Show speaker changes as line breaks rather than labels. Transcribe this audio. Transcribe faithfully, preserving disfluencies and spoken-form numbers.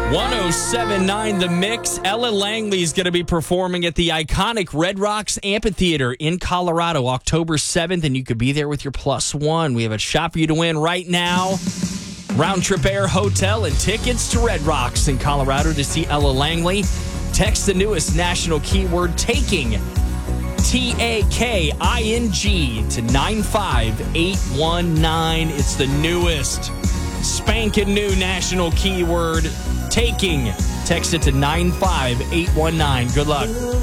one oh seven point nine The Mix. Ella Langley is going to be performing at the iconic Red Rocks Amphitheater in Colorado, October seventh, and you could be there with your plus one. We have a shot for you to win right now. Round trip air, hotel, and tickets to Red Rocks in Colorado to see Ella Langley. Text the newest national keyword, taking, T A K I N G, to nine five eight one nine. It's the newest spanking new national keyword, taking. Text it to nine five eight one nine. Good luck.